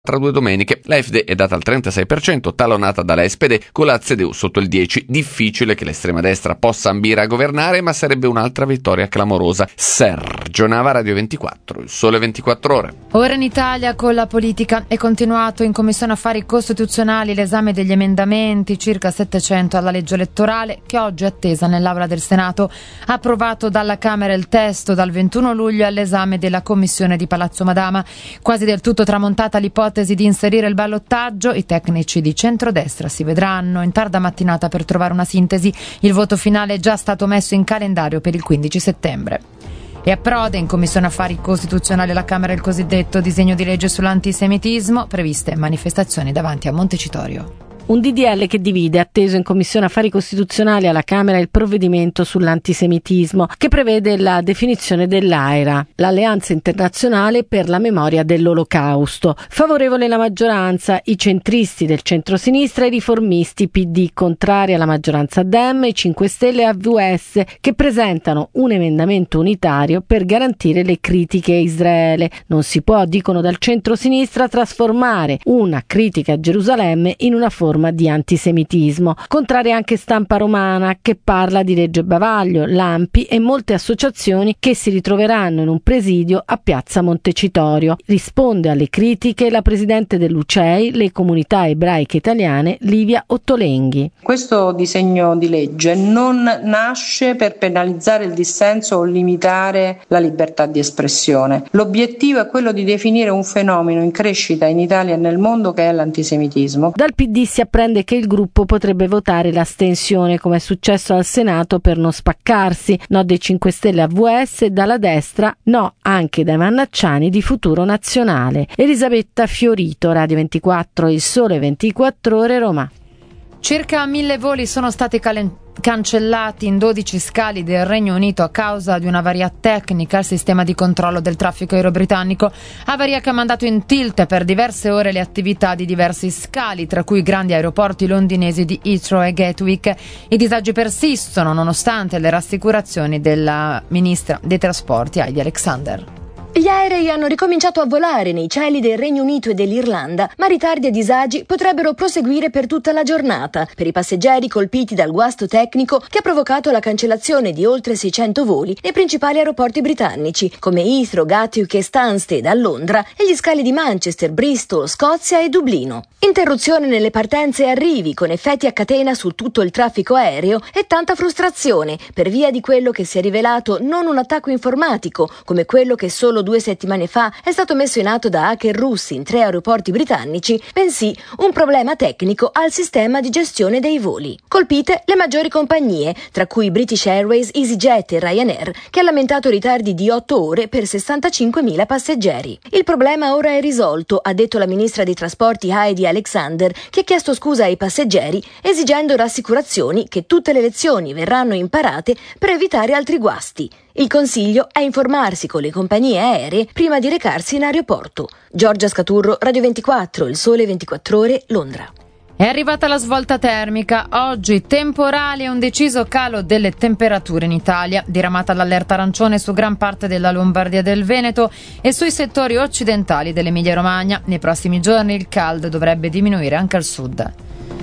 tra 2 domeniche. L'AfD è data al 36%, talonata dalla SPD, con la CDU sotto il 10%. Difficile che l'estrema destra possa ambire a governare, ma sarebbe un'altra vittoria clamorosa. Sergio Nava, Radio 24, Il Sole 24 Ore. Ora in Italia con la politica è continuato in Commissione Affari Costituzionali l'esame degli emendamenti, circa 700 alla legge elettorale, che oggi è attesa nell'Aula del Senato. Approvato dalla Camera il testo, dal 21 luglio all'esame della Commissione di Palazzo Madama. Quasi del tutto tramontata l'ipotesi di inserire il ballottaggio. I tecnici di centrodestra si vedranno in tarda mattinata per trovare una sintesi. Il voto finale è già stato messo in calendario per il 15 settembre. E approda in Commissione Affari Costituzionali alla Camera il cosiddetto disegno di legge sull'antisemitismo, previste manifestazioni davanti a Montecitorio. Un DDL che divide, atteso in Commissione Affari Costituzionali alla Camera, il provvedimento sull'antisemitismo, che prevede la definizione dell'AIRA, l'Alleanza Internazionale per la Memoria dell'Olocausto. Favorevole la maggioranza, i centristi del centrosinistra e i riformisti PD, contrari alla maggioranza Dem, i 5 Stelle e AVS, che presentano un emendamento unitario per garantire le critiche a Israele. Non si può, dicono dal centrosinistra, trasformare una critica a Gerusalemme in una forma di antisemitismo. Contraria anche Stampa Romana, che parla di legge bavaglio, l'ANPI e molte associazioni che si ritroveranno in un presidio a Piazza Montecitorio. Risponde alle critiche la presidente dell'UCEI, le comunità ebraiche italiane, Livia Ottolenghi. Questo disegno di legge non nasce per penalizzare il dissenso o limitare la libertà di espressione. L'obiettivo è quello di definire un fenomeno in crescita in Italia e nel mondo, che è l'antisemitismo. Dal PD si apprende che il gruppo potrebbe votare l'astensione, come è successo al Senato, per non spaccarsi. No dei 5 Stelle AVS, e dalla destra no anche dai Mannacciani di Futuro Nazionale. Elisabetta Fiorito, Radio 24, Il Sole 24 Ore, Roma. Circa 1000 voli sono stati cancellati in 12 scali del Regno Unito a causa di un'avaria tecnica al sistema di controllo del traffico aereo britannico, avaria che ha mandato in tilt per diverse ore le attività di diversi scali, tra cui i grandi aeroporti londinesi di Heathrow e Gatwick. I disagi persistono nonostante le rassicurazioni della ministra dei trasporti Heidi Alexander. Gli aerei hanno ricominciato a volare nei cieli del Regno Unito e dell'Irlanda, ma ritardi e disagi potrebbero proseguire per tutta la giornata per i passeggeri colpiti dal guasto tecnico che ha provocato la cancellazione di oltre 600 voli nei principali aeroporti britannici, come Heathrow, Gatwick e Stansted a Londra, e gli scali di Manchester, Bristol, Scozia e Dublino. Interruzione nelle partenze e arrivi, con effetti a catena su tutto il traffico aereo, e tanta frustrazione per via di quello che si è rivelato non un attacco informatico, come quello che solo 2 settimane fa è stato messo in atto da hacker russi in 3 aeroporti britannici, bensì un problema tecnico al sistema di gestione dei voli. Colpite le maggiori compagnie, tra cui British Airways, EasyJet e Ryanair, che ha lamentato ritardi di 8 ore per 65.000 passeggeri. Il problema ora è risolto, ha detto la ministra dei trasporti Heidi Alexander, che ha chiesto scusa ai passeggeri, esigendo rassicurazioni che tutte le lezioni verranno imparate per evitare altri guasti. Il consiglio è informarsi con le compagnie aeree prima di recarsi in aeroporto. Giorgia Scaturro, Radio 24, Il Sole 24 Ore, Londra. È arrivata la svolta termica. Oggi temporale e un deciso calo delle temperature in Italia, diramata l'allerta arancione su gran parte della Lombardia e del Veneto e sui settori occidentali dell'Emilia-Romagna. Nei prossimi giorni il caldo dovrebbe diminuire anche al sud.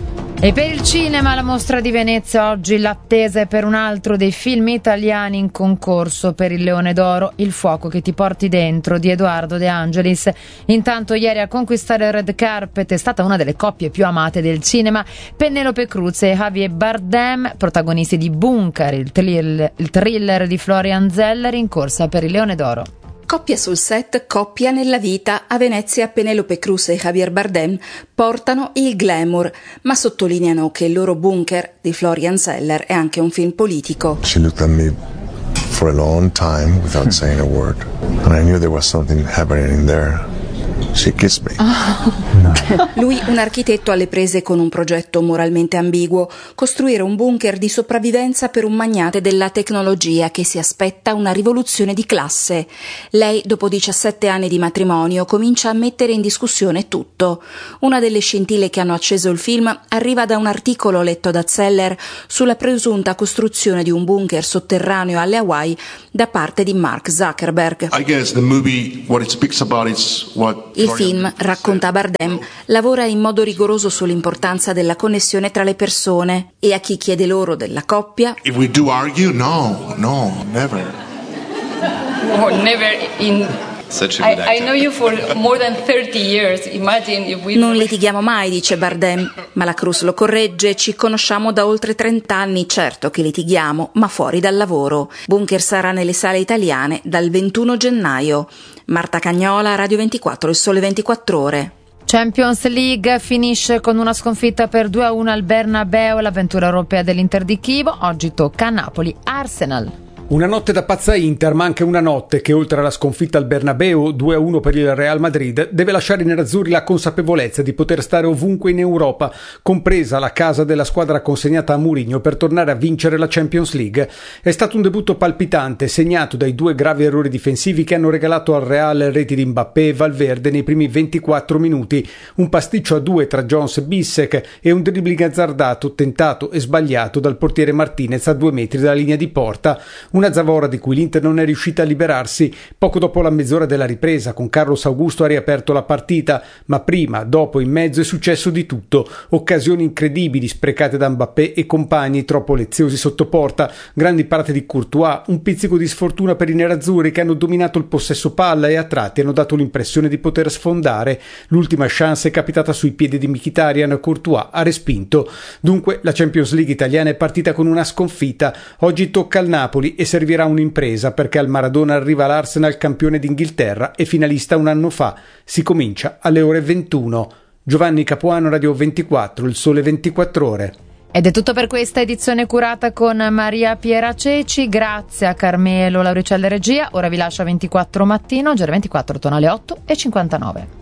E per il cinema, la Mostra di Venezia, oggi l'attesa è per un altro dei film italiani in concorso per il Leone d'Oro, Il fuoco che ti porti dentro, di Edoardo De Angelis. Intanto ieri a conquistare il red carpet è stata una delle coppie più amate del cinema, Penelope Cruz e Javier Bardem, protagonisti di Bunker, il thriller di Florian Zeller, in corsa per il Leone d'Oro. Coppia sul set, coppia nella vita. A Venezia Penelope Cruz e Javier Bardem portano il glamour, ma sottolineano che il loro Bunker di Florian Zeller è anche un film politico. She looked at me for a long time without saying a word, and I knew there was something happening there. She kissed me. Lui, un architetto alle prese con un progetto moralmente ambiguo, costruire un bunker di sopravvivenza per un magnate della tecnologia che si aspetta una rivoluzione di classe. Lei, dopo 17 anni di matrimonio, comincia a mettere in discussione tutto. Una delle scintille che hanno acceso il film arriva da un articolo letto da Zeller sulla presunta costruzione di un bunker sotterraneo alle Hawaii da parte di Mark Zuckerberg. I guess the movie, what it speaks about is what Il film, racconta Bardem, lavora in modo rigoroso sull'importanza della connessione tra le persone e a chi chiede loro della coppia. If we do argue, no, never. Oh, never in... I know you for more than 30 years. Imagine if we... Non litighiamo mai, dice Bardem, ma la Cruz lo corregge: ci conosciamo da oltre 30 anni, certo che litighiamo, ma fuori dal lavoro. Bunker sarà nelle sale italiane dal 21 gennaio. Marta Cagnola, Radio 24, Il Sole 24 Ore. Champions League finisce con una sconfitta per 2-1 al Bernabeu, l'avventura europea dell'Inter di Chievo. Oggi tocca a Napoli-Arsenal. Una notte da pazza Inter, ma anche una notte che, oltre alla sconfitta al Bernabeu 2-1 per il Real Madrid, deve lasciare i nerazzurri la consapevolezza di poter stare ovunque in Europa, compresa la casa della squadra consegnata a Mourinho per tornare a vincere la Champions League. È stato un debutto palpitante, segnato dai 2 gravi errori difensivi che hanno regalato al Real reti di Mbappé e Valverde nei primi 24 minuti, un pasticcio a 2 tra Jones e Bissek e un dribbling azzardato, tentato e sbagliato dal portiere Martinez a 2 metri dalla linea di porta. Una zavorra di cui l'Inter non è riuscita a liberarsi. Poco dopo la mezz'ora della ripresa, con Carlos Augusto ha riaperto la partita, ma prima, dopo, in mezzo è successo di tutto. Occasioni incredibili sprecate da Mbappé e compagni troppo leziosi sotto porta, grandi parate di Courtois, un pizzico di sfortuna per i nerazzurri che hanno dominato il possesso palla e a tratti hanno dato l'impressione di poter sfondare. L'ultima chance è capitata sui piedi di Mkhitaryan, Courtois ha respinto. Dunque la Champions League italiana è partita con una sconfitta. Oggi tocca al Napoli e servirà un'impresa, perché al Maradona arriva l'Arsenal campione d'Inghilterra e finalista un anno fa. Si comincia alle ore 21. Giovanni Capuano, Radio 24, Il Sole 24 Ore. Ed è tutto per questa edizione curata con Maria Piera Ceci. Grazie a Carmelo Lauricella Regia. Ora vi lascio a 24 mattino, GR24 torna alle 8:59.